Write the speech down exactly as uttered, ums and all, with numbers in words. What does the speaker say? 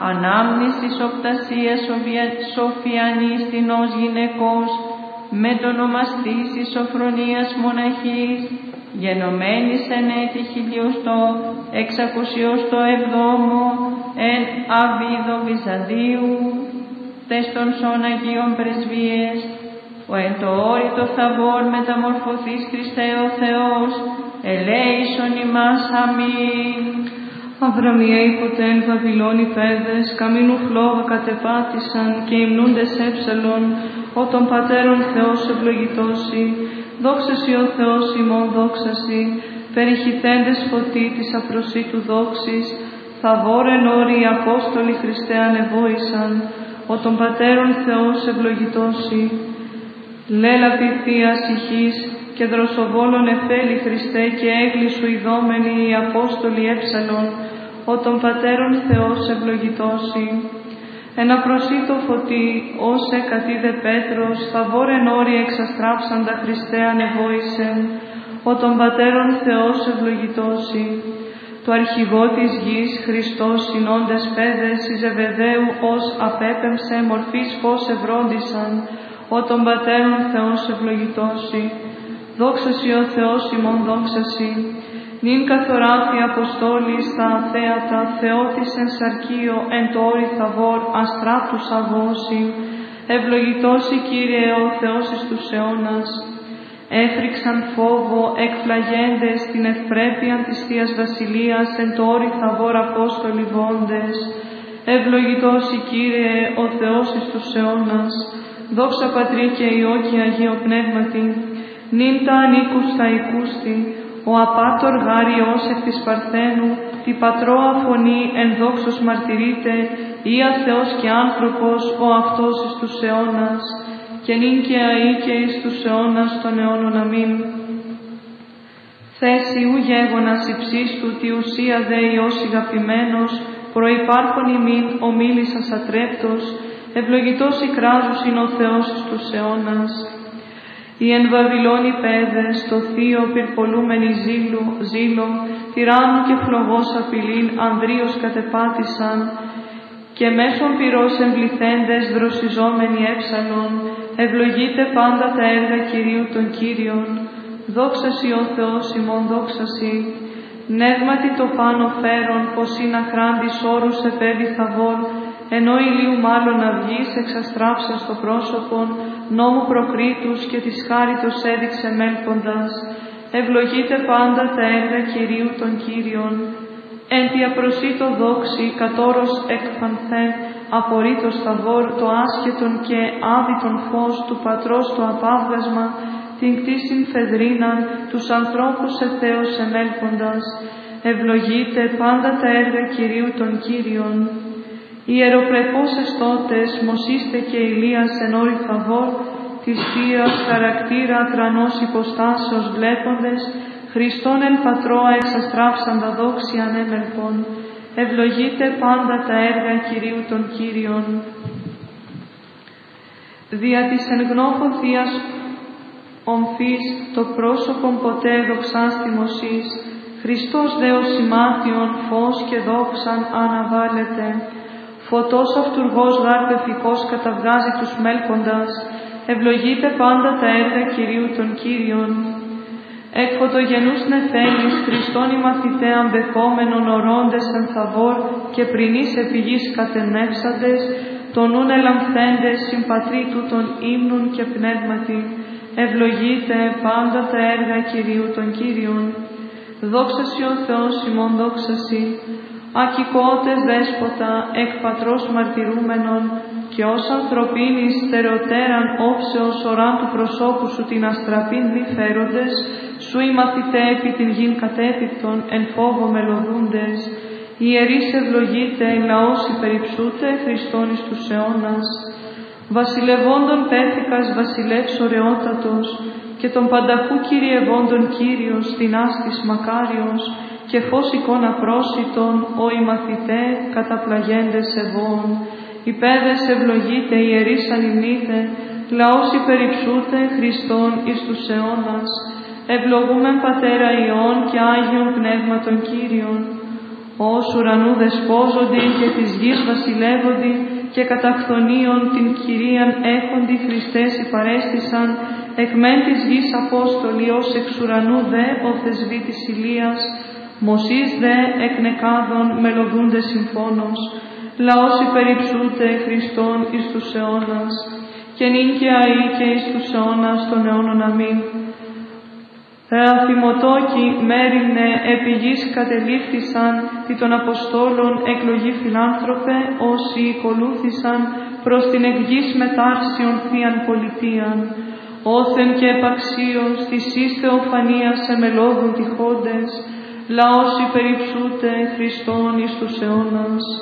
ανάμνησης οπτασίας Σοφιανής τινός γυναικός, με το ονομαστής εις Σοφρονίας μοναχής, γενομένης εν έτη χιλιοστό, εξακοσιοστό εβδόμο, εν Αβίδο Βυζαντίου, τες των σών Αγίων πρεσβείες, ο εν το όρητο θαβόρ μεταμορφωθείς Χριστέ ο Θεός, ελέησον ημάς αμήν. Αβραμιαίοι ποτέν Βαβυλώνοι παιδες, καμίνου φλόγα κατεπάτησαν και υμνούντες έψαλον, ο των πατέρων Θεός ευλογητώσει, δόξασι ο Θεός ημών δόξασι, περιχυθέντες φωτί της απροσίτου δόξης, θαβόρεν όροι οι Απόστολοι Χριστέ ανεβόησαν, ο των πατέρων Θεός ευλογητώσει. Λέλαπη Θείας ηχής και δροσοβόλων εφέλη Χριστέ και έγλυσου ειδόμενοι οι Απόστολοι έψαλον, ο των πατέρων Θεός ευλογητώσει. Εν απροσίτω φωτί, ως εκατήδε Πέτρος, θαβόρεν όροι εξαστράψαντα Χριστέ ανεβόησεν, ο των πατέρων Θεός ευλογητώσει. Το αρχηγό της γης, Χριστός συνόντες παιδες, εις Ζεβεδαίου ως απέπεμψε μορφής φως ευρόντισαν, ο των πατέρων Θεός ευλογητώσει. Δόξασι ο Θεός ημών δόξασι. Νυν καθοράθη Αποστόλης τα αθέατα, Θεότης εν σαρκείο εν το όρι θαβόρ αστράτους αγώσει. Ευλογητώσει Κύριε ο Θεός εις τους αιώνας. Έφρυξαν φόβο εκφλαγέντες την ευπρέπεια της Θείας Βασιλείας εν το όρι θαβόρ Απόστολοι βόντες. Ευλογητώσει Κύριε ο Θεός εις τους αιώνας. Δόξα Πατρί και Υιό και Αγίο Πνεύματι. Νυν τα ανήκουστα οικούστη, ο απάτορ γάριος εκ της Παρθένου, τη πατρώα φωνή εν δόξος μαρτυρείται, Ία Θεός και άνθρωπος, ο αυτός εις τους αιώνας, και νυν και αεί και εις τους αιώνας των αιώνων αμήν. Θέση ου γέγονας υψίστου, τη ουσία δε Υιός ηγαπημένος, προϋπάρχον ημίν ομίλησας ατρέπτος, ευλογητός η κράζους είναι ο Θεός εις τους αιώνας. Οι εν Βαβυλώνοι παιδες, το θείο πυρπολούμενοι ζήλου, ζήλο, τυράννου και φλογός απειλήν, ανδρίως κατεπάτησαν, και μέσον πυρός εμβληθέντες δροσιζόμενοι έψαλον, ευλογείται πάντα τα έργα Κυρίου των Κύριων. Δόξασι ο Θεός ημών δόξασι. Νεύματι το πάνω φέρον, πως είναι αχράντης όρους επέβη θαβών, ενώ ηλίου μάλλον αυγής εξαστράψα στο πρόσωπον, νόμου προκρίτους και της χάριτος έδειξε μέλποντας. Ευλογείται πάντα τα έργα Κυρίου των Κύριων. Εν τη απροσίτω δόξη, κατόρος εκφανθέν, απορρίτως θαβόρ, το άσχετον και άδειτον φως του Πατρός το απάβγασμα, την κτίσιν φεδρίναν, τους ανθρώπους εθέως εμέλποντας. Ευλογείται πάντα τα έργα Κυρίου των Κύριων. Ιεροπρεπώς εστώτες, Μωσίστε και Ηλίας εν όρη θαβόρ, της Θείας χαρακτήρα τρανός υποστάσεως βλέποντες, Χριστόν εν πατρώα εξαστράψαντα δόξη ανέμελπον. Ευλογείται πάντα τα έργα Κυρίου των Κύριων. Δια της εν γνώχων Θείας ομφής, το πρόσωπον ποτέ δοξάστημωσής, Χριστός δε ο σημάτιον φως και δόξαν αναβάλλεται. Φωτός αυτουργός γάρ πεφικός καταβγάζει τους μέλποντας, ευλογείται πάντα τα έργα Κυρίου των Κύριων. Εκ φωτογενούς νεφέλης, Χριστόν οι μαθητέ αμπεχόμενον ορώντες εν θαβόρ και πρινείς επιγείς κατενεύσαντες, τον ούν ελαμφθέντες συμπατρί τούτων ύμνων και πνεύματι, ευλογείται πάντα τα έργα Κυρίου των Κύριων. Δόξασι ο Θεός ημών δόξασι. Ακικότες δέσποτα, εκ πατρός μαρτυρούμενον, και ως ανθρωπίνης στερεωτέραν όψεως οράν του προσώπου σου την αστραπήν διφέροντες, σου οι μαθητέ επί την γην κατέπιπτον, εν φόβο μελωδούντες, ιερείς ευλογείται, λαός υπεριψούτε, Χριστόν εις τους αιώνας. Βασιλευόντων πέθηκας βασιλεύς ωραιότατος, και τον πανταχού κυριευόντων Κύριος, δυνάστης μακάριος, και φως εικόνα πρόσιτον, ο οι μαθητέ καταπλαγέντες ευών. Οι παιδες ευλογείται, ιερείς ανημνήτε, λαός υπεριψούτε, Χριστόν εις τους αιώνας. Ευλογούμεν Πατέρα Υιών και Άγιον Πνεύματον Κύριον. ως ουρανού δεσπόζοντι και της γης βασιλεύοντι και καταχθονίων την Κυρίαν έχοντι Χριστές υπαρέστησαν, εκ μεν της γης Απόστολοι ως εξ ουρανού δε ο θεσβήτης Ηλίας, Μωσής δε εκ νεκάδων μελωδούνται συμφώνος, λαός υπερυψούται Χριστόν εις τους αιώνας, και νυν και αεί και εις τους αιώνας των αιώνων αμήν. Θεά Θυμοτόκοι μέριμνε επί γης κατελήφθησαν, τι των Αποστόλων εκλογή φιλάνθρωπε, όσοι ακολούθησαν προς την εκ γης μετάρσιον θείαν πολιτείαν. Όθεν και επαξίως της εις θεοφανίας εμελώδουν τυχόντες, λαός υπερυψούται Χριστόν εις τους αιώνας.